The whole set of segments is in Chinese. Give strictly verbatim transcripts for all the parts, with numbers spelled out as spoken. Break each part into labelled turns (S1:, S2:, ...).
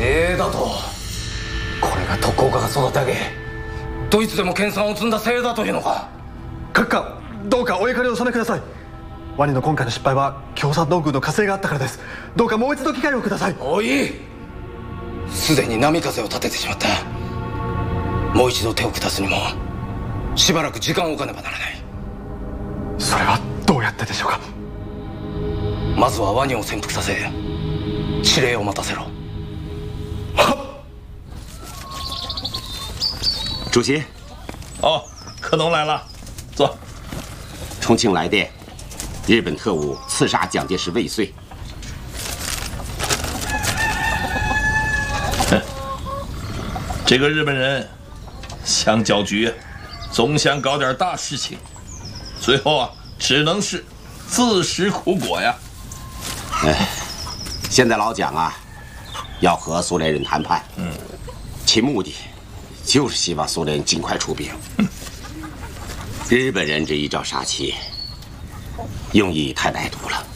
S1: せいだと。これが特攻家が育て上げ、ドイツでも研鑽を積んだせいだというのか。
S2: 閣下、どうかお怒りをお収めください。ワニの今回の失敗は共産党軍の加勢があったからです。どうかもう一度機会をください。
S1: おい、すでに波風を立ててしまった。もう一度手を下すにもしばらく時間を置かねばならない。
S2: それはどうやってでしょうか。
S1: まずはワニを潜伏させ、指令を待たせろ。
S3: 主席，
S4: 哦，可农来了，坐。
S3: 重庆来电，日本特务刺杀蒋介石未遂。
S4: 这个日本人想搅局，总想搞点大事情，最后啊，只能是自食苦果呀。
S3: 哎，现在老蒋啊，要和苏联人谈判，嗯，其目的就是希望苏联尽快出兵。嗯，日本人这一招杀妻，用意太歹毒了。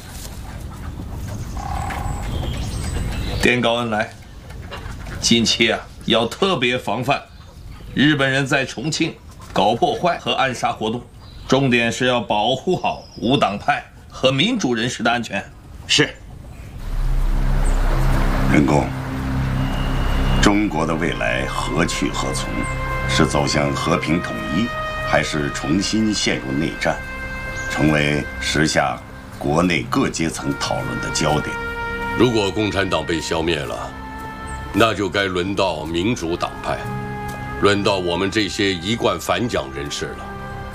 S4: 电高恩来，近期啊，要特别防范日本人在重庆搞破坏和暗杀活动，重点是要保护好无党派和民主人士的安全。
S3: 是。
S5: 任公，中国的未来何去何从？是走向和平统一，还是重新陷入内战，成为时下国内各阶层讨论的焦点？
S6: 如果共产党被消灭了，那就该轮到民主党派，轮到我们这些一贯反蒋人士了。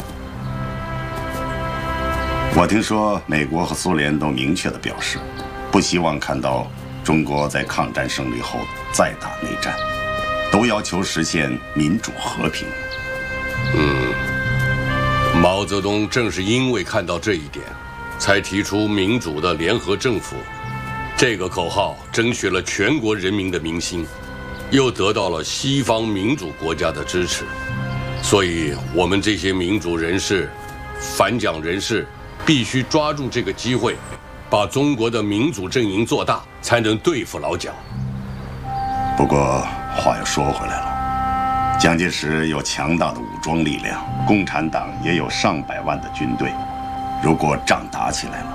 S5: 我听说美国和苏联都明确地表示，不希望看到中国在抗战胜利后再打内战，都要求实现民主和平。
S6: 嗯，毛泽东正是因为看到这一点，才提出民主的联合政府这个口号，争取了全国人民的民心，又得到了西方民主国家的支持。所以，我们这些民主人士、反蒋人士，必须抓住这个机会，把中国的民主阵营做大，才能对付老蒋。
S5: 不过话又说回来了，蒋介石有强大的武装力量，共产党也有上百万的军队，如果仗打起来了，